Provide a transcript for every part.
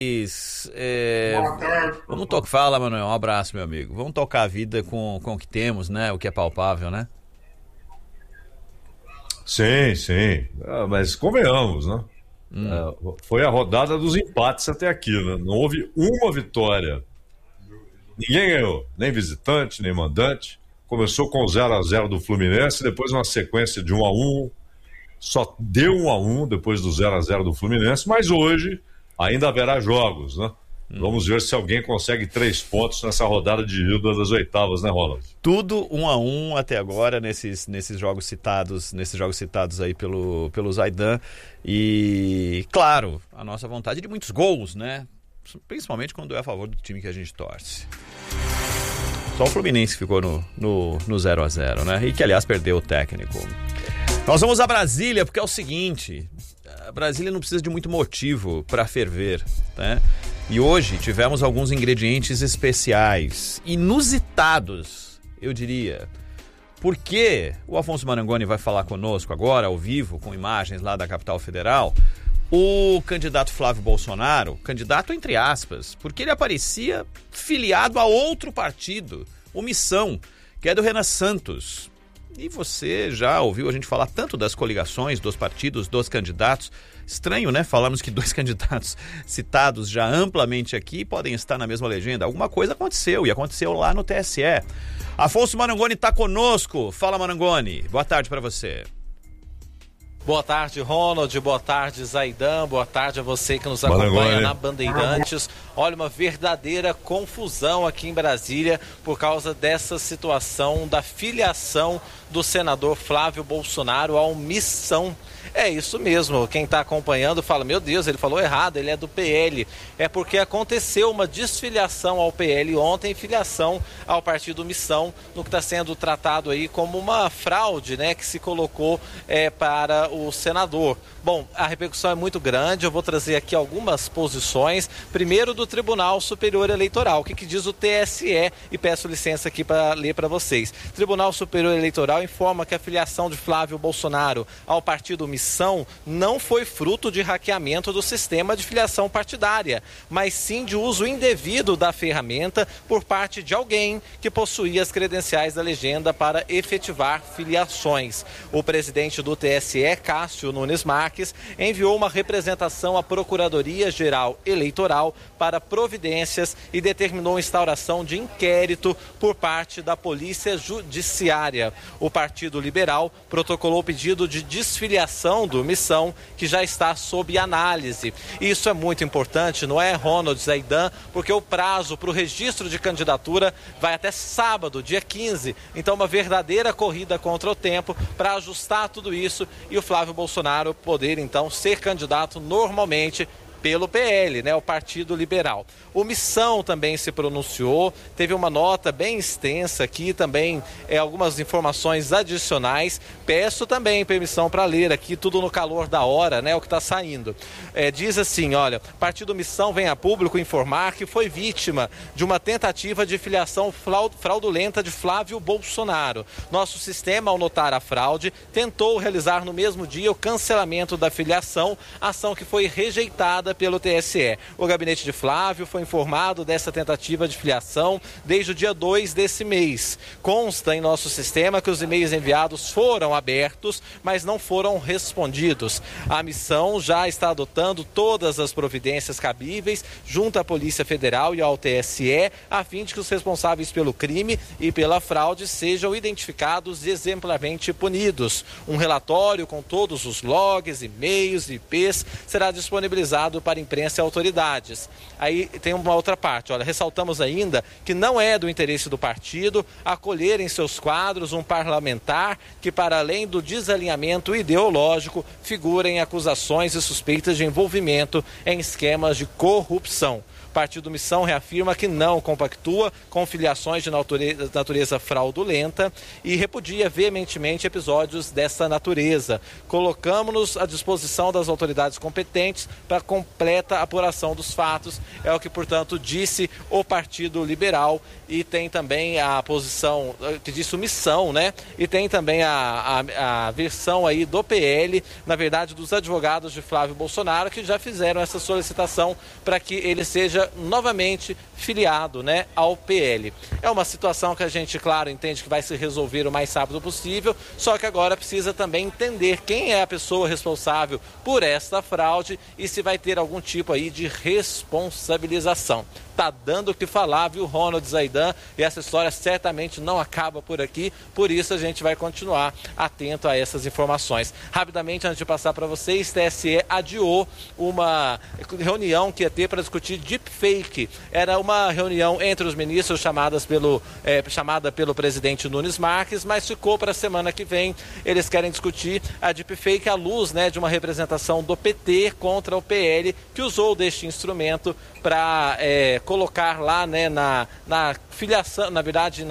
Fala, Manuel, um abraço, meu amigo. Vamos tocar a vida com o que temos, né? O que é palpável, né? Sim. Mas convenhamos, né? Foi a rodada dos empates até aqui, né? Não houve uma vitória. Ninguém ganhou, nem visitante, nem mandante. Começou com o 0-0 do Fluminense, depois uma sequência de 1-1. Só deu 1-1 depois do 0-0 do Fluminense, mas hoje ainda haverá jogos, né? Vamos ver se alguém consegue 3 pontos nessa rodada de ida das oitavas, né, Ronald? Tudo 1-1 até agora nesses jogos citados, aí pelo Zaidan. E, claro, a nossa vontade de muitos gols, né? Principalmente quando é a favor do time que a gente torce. Só o Fluminense ficou no 0-0, né? E que, aliás, perdeu o técnico. Nós vamos a Brasília, porque é o seguinte: a Brasília não precisa de muito motivo para ferver, né? E hoje tivemos alguns ingredientes especiais, inusitados, eu diria. Porque o Afonso Marangoni vai falar conosco agora, ao vivo, com imagens lá da capital federal, o candidato Flávio Bolsonaro, candidato entre aspas, porque ele aparecia filiado a outro partido, o Missão, que é do Renan Santos. E você já ouviu a gente falar tanto das coligações, dos partidos, dos candidatos. Estranho, né? Falamos que 2 candidatos citados já amplamente aqui podem estar na mesma legenda. Alguma coisa aconteceu, e aconteceu lá no TSE. Afonso Marangoni está conosco. Fala, Marangoni. Boa tarde para você. Boa tarde, Ronald. Boa tarde, Zaidan. Boa tarde a você que nos acompanha na Bandeirantes. Olha, uma verdadeira confusão aqui em Brasília por causa dessa situação da filiação do senador Flávio Bolsonaro ao Missão. É isso mesmo, quem está acompanhando fala, meu Deus, ele falou errado, ele é do PL. É porque aconteceu uma desfiliação ao PL ontem, filiação ao Partido Missão, no que está sendo tratado aí como uma fraude, né, que se colocou para o senador. Bom, a repercussão é muito grande, eu vou trazer aqui algumas posições. Primeiro, do Tribunal Superior Eleitoral, o que diz o TSE, e peço licença aqui para ler para vocês. Tribunal Superior Eleitoral informa que a filiação de Flávio Bolsonaro ao Partido Missão não foi fruto de hackeamento do sistema de filiação partidária, mas sim de uso indevido da ferramenta por parte de alguém que possuía as credenciais da legenda para efetivar filiações. O presidente do TSE, Cássio Nunes Marques, enviou uma representação à Procuradoria-Geral Eleitoral para providências e determinou a instauração de inquérito por parte da Polícia Judiciária. O Partido Liberal protocolou pedido de desfiliação do Missão, que já está sob análise. Isso é muito importante, não é, Ronald, Zaidan? Porque o prazo para o registro de candidatura vai até sábado, dia 15. Então, uma verdadeira corrida contra o tempo para ajustar tudo isso e o Flávio Bolsonaro poder, então, ser candidato normalmente pelo PL, né, o Partido Liberal. O Missão também se pronunciou, teve uma nota bem extensa aqui, também algumas informações adicionais. Peço também permissão para ler aqui, tudo no calor da hora, né, o que está saindo. Diz assim, olha, Partido Missão vem a público informar que foi vítima de uma tentativa de filiação fraudulenta de Flávio Bolsonaro. Nosso sistema, ao notar a fraude, tentou realizar no mesmo dia o cancelamento da filiação, ação que foi rejeitada pelo TSE. O gabinete de Flávio foi informado dessa tentativa de filiação desde o dia 2 desse mês. Consta em nosso sistema que os e-mails enviados foram abertos, mas não foram respondidos. A missão já está adotando todas as providências cabíveis junto à Polícia Federal e ao TSE, a fim de que os responsáveis pelo crime e pela fraude sejam identificados e exemplarmente punidos. Um relatório com todos os logs, e-mails e IPs será disponibilizado para a imprensa e autoridades. Aí tem uma outra parte, olha, ressaltamos ainda que não é do interesse do partido acolher em seus quadros um parlamentar que, para além do desalinhamento ideológico, figura em acusações e suspeitas de envolvimento em esquemas de corrupção. O Partido Missão reafirma que não compactua com filiações de natureza fraudulenta e repudia veementemente episódios dessa natureza. Colocamos-nos à disposição das autoridades competentes para completa apuração dos fatos. É o que, portanto, disse o Partido Liberal, e tem também a posição que diz omissão, né? E tem também a versão aí do PL, na verdade, dos advogados de Flávio Bolsonaro, que já fizeram essa solicitação para que ele seja novamente filiado, né, ao PL. É uma situação que a gente, claro, entende que vai se resolver o mais rápido possível, só que agora precisa também entender quem é a pessoa responsável por esta fraude e se vai ter algum tipo aí de responsabilização. Tá dando o que falar, viu, Ronald, Zaidan, e essa história certamente não acaba por aqui, por isso a gente vai continuar atento a essas informações. Rapidamente, antes de passar para vocês, TSE adiou uma reunião que ia ter para discutir deepfake. Era uma reunião entre os ministros chamada pelo presidente Nunes Marques, mas ficou para a semana que vem. Eles querem discutir a deepfake à luz, né, de uma representação do PT contra o PL, que usou deste instrumento para colocar lá, né, na filiação, na verdade,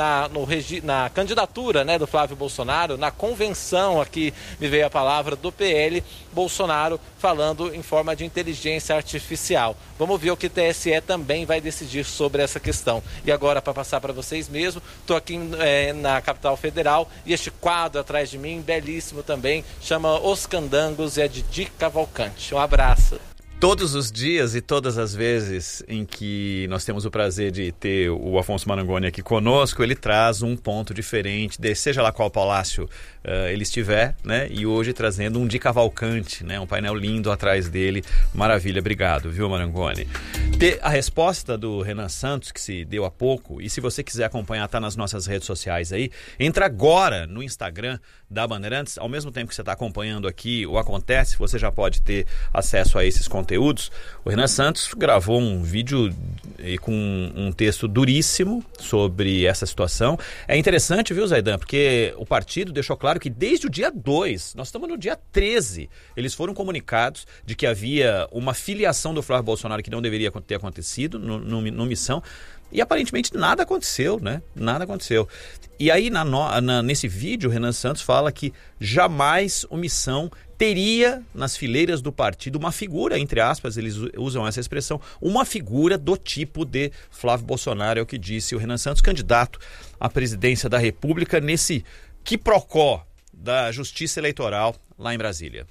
na candidatura, né, do Flávio Bolsonaro, na convenção, aqui me veio a palavra, do PL, Bolsonaro falando em forma de inteligência artificial. Vamos ver o que o TSE também vai decidir sobre essa questão. E agora, para passar para vocês mesmo, estou aqui na capital federal e este quadro atrás de mim, belíssimo também, chama Os Candangos, e é de Di Cavalcante. Um abraço. Todos os dias e todas as vezes em que nós temos o prazer de ter o Afonso Marangoni aqui conosco, ele traz um ponto diferente, seja lá qual palácio ele estiver, né? E hoje trazendo um de Cavalcante, né? Um painel lindo atrás dele. Maravilha, obrigado, viu, Marangoni? A resposta do Renan Santos, que se deu há pouco, e se você quiser acompanhar, tá nas nossas redes sociais aí, entra agora no Instagram da Bandeirantes, ao mesmo tempo que você está acompanhando aqui o Acontece, você já pode ter acesso a esses conteúdos. O Renan Santos gravou um vídeo com um texto duríssimo sobre essa situação. É interessante, viu, Zaidan, porque o partido deixou claro que desde o dia 2, nós estamos no dia 13, eles foram comunicados de que havia uma filiação do Flávio Bolsonaro que não deveria ter acontecido no Missão. E aparentemente nada aconteceu, né? Nada aconteceu. E aí nesse vídeo o Renan Santos fala que jamais o Missão teria nas fileiras do partido uma figura, entre aspas, eles usam essa expressão, uma figura do tipo de Flávio Bolsonaro, é o que disse o Renan Santos, candidato à presidência da República, nesse quiprocó da Justiça Eleitoral lá em Brasília.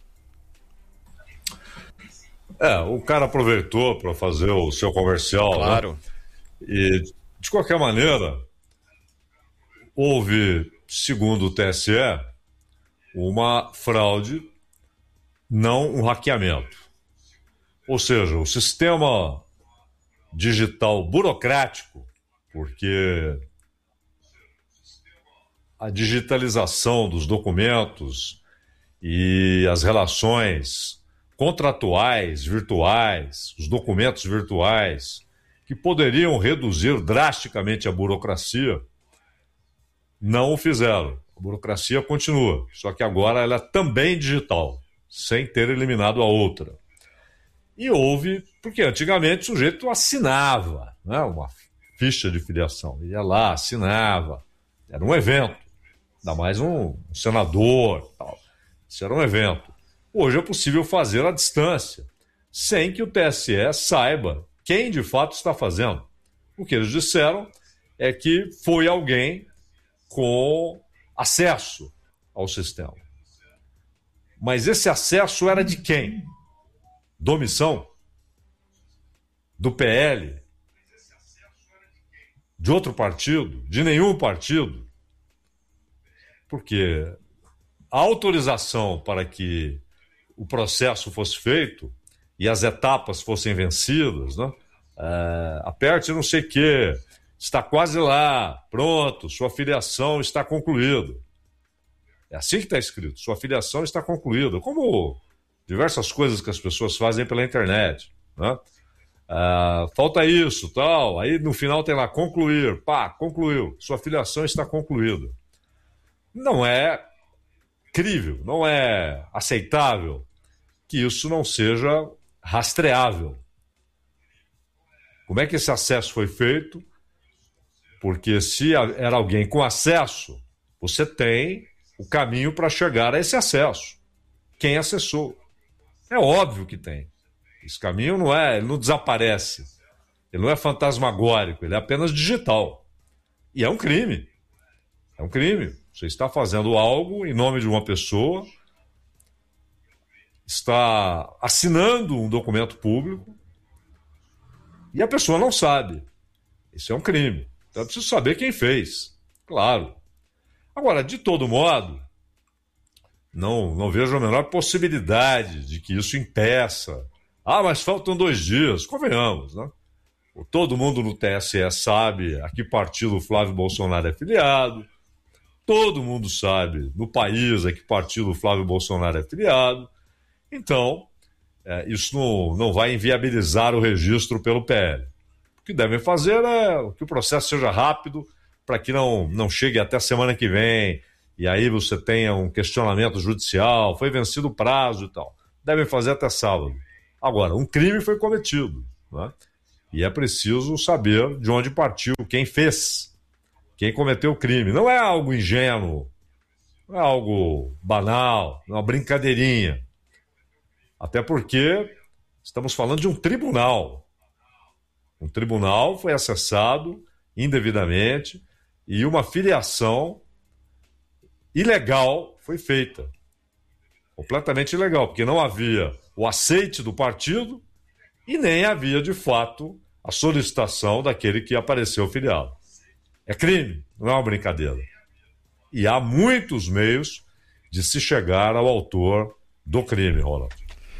O cara aproveitou para fazer o seu comercial, claro, né? E, de qualquer maneira, houve, segundo o TSE, uma fraude, não um hackeamento. Ou seja, o sistema digital burocrático, porque a digitalização dos documentos e as relações contratuais virtuais, os documentos virtuais, que poderiam reduzir drasticamente a burocracia, não o fizeram. A burocracia continua, só que agora ela é também digital, sem ter eliminado a outra. E houve, porque antigamente o sujeito assinava, né, uma ficha de filiação, ia lá, assinava, era um evento, ainda mais um senador, tal. Isso era um evento. Hoje é possível fazer à distância, sem que o TSE saiba quem de fato está fazendo. O que eles disseram é que foi alguém com acesso ao sistema. Mas esse acesso era de quem? Do Missão? Do PL? De outro partido? De nenhum partido? Porque a autorização para que o processo fosse feito e as etapas fossem vencidas, né? Aperte não sei o quê, está quase lá, pronto, sua filiação está concluída. É assim que está escrito, sua filiação está concluída, como diversas coisas que as pessoas fazem pela internet, né? Falta isso, tal, aí no final tem lá, concluir, concluiu, sua filiação está concluída. Não é crível, não é aceitável que isso não seja rastreável. Como é que esse acesso foi feito? Porque se era alguém com acesso, você tem o caminho para chegar a esse acesso. Quem acessou? É óbvio que tem. Esse caminho ele não desaparece. Ele não é fantasmagórico, ele é apenas digital. E é um crime. É um crime. Você está fazendo algo em nome de uma pessoa, está assinando um documento público e a pessoa não sabe. Isso é um crime. Então é preciso saber quem fez. Claro. Agora, de todo modo, não vejo a menor possibilidade de que isso impeça. Mas faltam 2 dias. Convenhamos, né? Todo mundo no TSE sabe a que partido o Flávio Bolsonaro é filiado. Todo mundo sabe no país a que partido o Flávio Bolsonaro é filiado. Então, isso não vai inviabilizar o registro pelo PL. O que devem fazer é que o processo seja rápido para que não chegue até semana que vem e aí você tenha um questionamento judicial, foi vencido o prazo e tal. Devem fazer até sábado. Agora, um crime foi cometido, né? E é preciso saber de onde partiu, quem fez, quem cometeu o crime. Não é algo ingênuo, não é algo banal, não é uma brincadeirinha. Até porque estamos falando de um tribunal. Um tribunal foi acessado indevidamente e uma filiação ilegal foi feita. Completamente ilegal, porque não havia o aceite do partido e nem havia, de fato, a solicitação daquele que apareceu filiado. É crime, não é uma brincadeira. E há muitos meios de se chegar ao autor do crime, Ronald.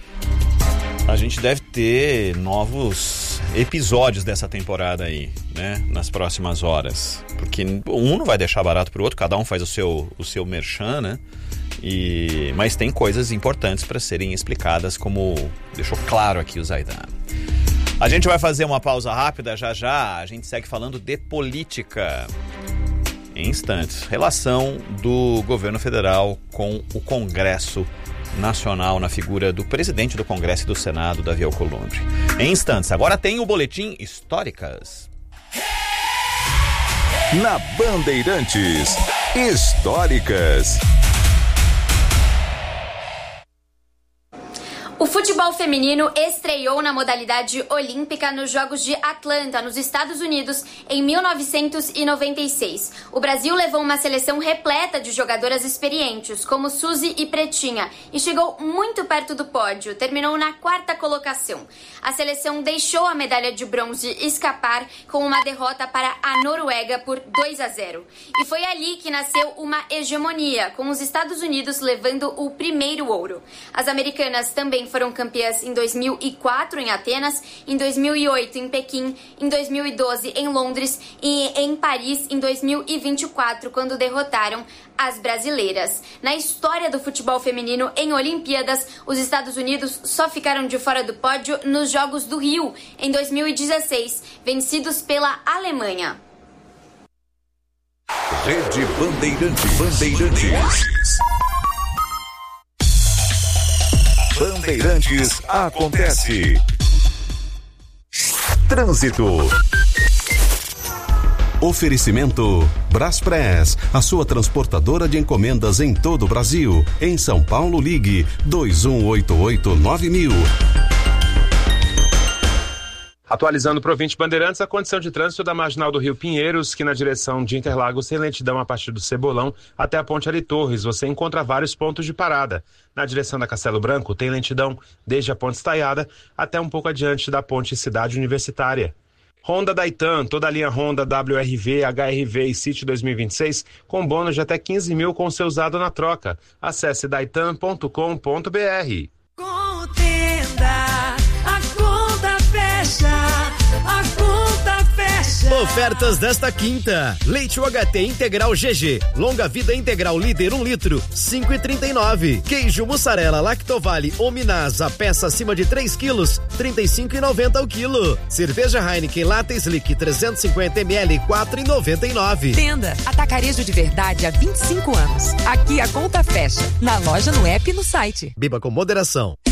A gente deve ter novos episódios dessa temporada aí, né? Nas próximas horas. Porque um não vai deixar barato pro outro, cada um faz o seu merchan, né? Mas tem coisas importantes para serem explicadas, como deixou claro aqui o Zaidan. A gente vai fazer uma pausa rápida, já a gente segue falando de política. Em instantes, relação do governo federal com o Congresso Nacional na figura do presidente do Congresso e do Senado, Davi Alcolumbre. Em instantes, agora tem o Boletim Históricas. Na Bandeirantes, Históricas. O futebol feminino estreou na modalidade olímpica nos Jogos de Atlanta, nos Estados Unidos, em 1996. O Brasil levou uma seleção repleta de jogadoras experientes, como Suzy e Pretinha, e chegou muito perto do pódio, terminou na 4ª colocação. A seleção deixou a medalha de bronze escapar com uma derrota para a Noruega por 2-0. E foi ali que nasceu uma hegemonia, com os Estados Unidos levando o primeiro ouro. As americanas também foram campeãs em 2004 em Atenas, em 2008 em Pequim, em 2012 em Londres e em Paris em 2024, quando derrotaram as brasileiras. Na história do futebol feminino em Olimpíadas, os Estados Unidos só ficaram de fora do pódio nos Jogos do Rio, em 2016, vencidos pela Alemanha. Rede Bandeirantes. Bandeirantes acontece. Trânsito. Oferecimento Braspress, a sua transportadora de encomendas em todo o Brasil. Em São Paulo, ligue 2188-9000. Atualizando para o ouvinte Bandeirantes, a condição de trânsito da Marginal do Rio Pinheiros, que na direção de Interlagos tem lentidão a partir do Cebolão até a Ponte Ari Torres. Você encontra vários pontos de parada. Na direção da Castelo Branco tem lentidão desde a Ponte Estaiada até um pouco adiante da Ponte Cidade Universitária. Honda Daitan, toda a linha Honda WRV, HRV e City 2026 com bônus de até 15 mil com seu usado na troca. Acesse daitan.com.br. Ofertas desta quinta: leite UHT integral GG, longa vida integral líder 1 litro, 5,39. Queijo mussarela Lactovale ou Minasa, peça acima de 3 quilos, 35,90 o quilo. Cerveja Heineken Lata Slick 350 ml, 4,99. Tenda Atacarejo de Verdade há 25 anos. Aqui a conta fecha, na loja, no app e no site. Beba com moderação.